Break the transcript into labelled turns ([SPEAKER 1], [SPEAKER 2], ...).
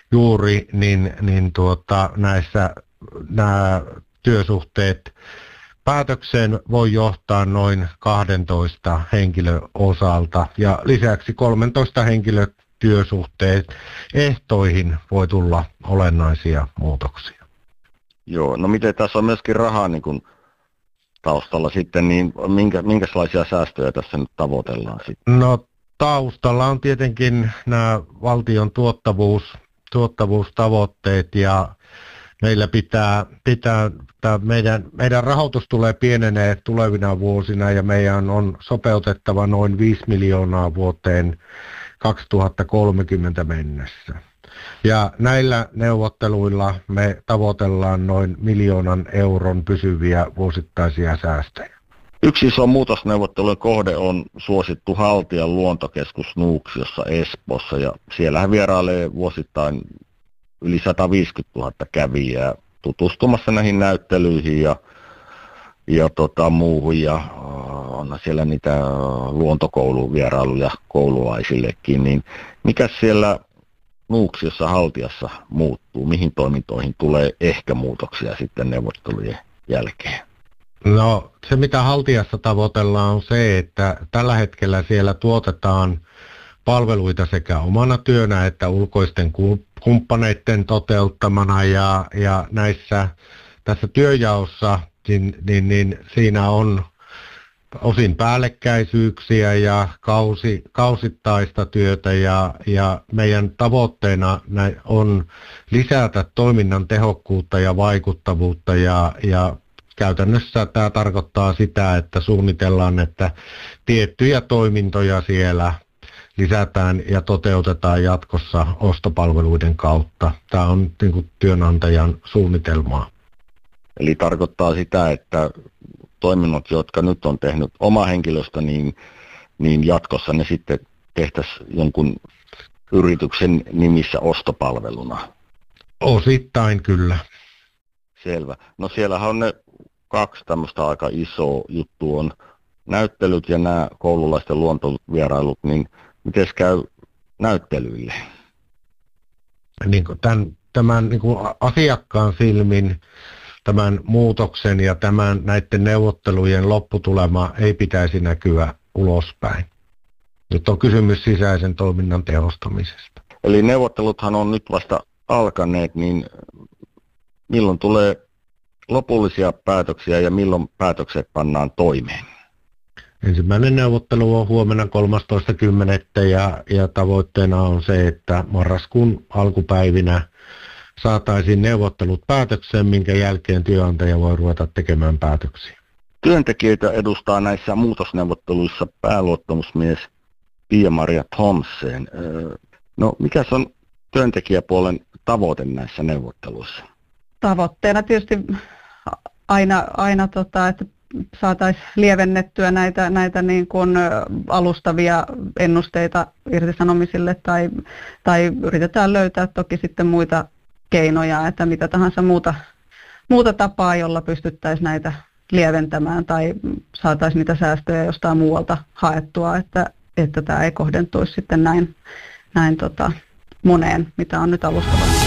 [SPEAKER 1] juuri, nämä työsuhteet päätökseen voi johtaa noin 12 henkilön osalta ja lisäksi 13 henkilötyösuhteen ehtoihin voi tulla olennaisia muutoksia.
[SPEAKER 2] Joo, no miten tässä on myöskin rahaa niin kun taustalla sitten, niin minkälaisia säästöjä tässä nyt tavoitellaan sitten?
[SPEAKER 1] No taustalla on tietenkin nämä valtion tuottavuustavoitteet ja meillä pitää meidän rahoitus tulee pienenee tulevina vuosina ja meidän on sopeutettava noin 5 miljoonaa vuoteen 2030 mennessä. Ja näillä neuvotteluilla me tavoitellaan noin 1 miljoonan euron pysyviä vuosittaisia säästöjä.
[SPEAKER 2] Yksi iso muutosneuvottelujen kohde on suosittu Haltian luontokeskus Nuuksiossa Espoossa ja siellähän vierailee vuosittain yli 150 000 kävijää tutustumassa näihin näyttelyihin ja muuhun ja on siellä niitä luontokouluvierailuja koululaisillekin, niin mikä siellä Nuuksiossa Haltiassa muuttuu, mihin toimintoihin tulee ehkä muutoksia sitten neuvottelujen jälkeen?
[SPEAKER 1] No se mitä Haltiassa tavoitellaan on se, että tällä hetkellä siellä tuotetaan palveluita sekä omana työnä että ulkoisten kumppaneiden toteuttamana ja tässä työnjaossa niin siinä on osin päällekkäisyyksiä ja kausittaista työtä ja meidän tavoitteena on lisätä toiminnan tehokkuutta ja vaikuttavuutta ja käytännössä tämä tarkoittaa sitä, että suunnitellaan, että tiettyjä toimintoja siellä lisätään ja toteutetaan jatkossa ostopalveluiden kautta. Tämä on niin kuin työnantajan suunnitelmaa.
[SPEAKER 2] Eli tarkoittaa sitä, että toiminnot, jotka nyt on tehnyt oma henkilöstö, niin jatkossa ne sitten tehtäisiin jonkun yrityksen nimissä ostopalveluna?
[SPEAKER 1] Osittain kyllä.
[SPEAKER 2] Selvä. No siellähän on ne 2 tämmöistä aika isoa juttua on näyttelyt ja nämä koululaisten luontovierailut, niin miten käy näyttelyille?
[SPEAKER 1] Tämän asiakkaan silmin tämän muutoksen ja näiden neuvottelujen lopputulema ei pitäisi näkyä ulospäin. Nyt on kysymys sisäisen toiminnan tehostamisesta.
[SPEAKER 2] Eli neuvotteluthan on nyt vasta alkaneet, niin milloin tulee lopullisia päätöksiä ja milloin päätökset pannaan toimeen?
[SPEAKER 1] Ensimmäinen neuvottelu on huomenna 13.10. ja tavoitteena on se, että marraskuun alkupäivinä saataisiin neuvottelut päätökseen, minkä jälkeen työnantaja voi ruveta tekemään päätöksiä.
[SPEAKER 2] Työntekijöitä edustaa näissä muutosneuvotteluissa pääluottamusmies Pia-Maria Thomsen. No, mikä on työntekijäpuolen tavoite näissä neuvotteluissa?
[SPEAKER 3] Tavoitteena tietysti aina että saataisiin lievennettyä näitä niin kuin alustavia ennusteita irtisanomisille tai yritetään löytää toki sitten muita keinoja, että mitä tahansa muuta tapaa, jolla pystyttäisiin näitä lieventämään tai saataisiin niitä säästöjä jostain muualta haettua, että tämä ei kohdentuisi sitten näin moneen, mitä on nyt alustavasti.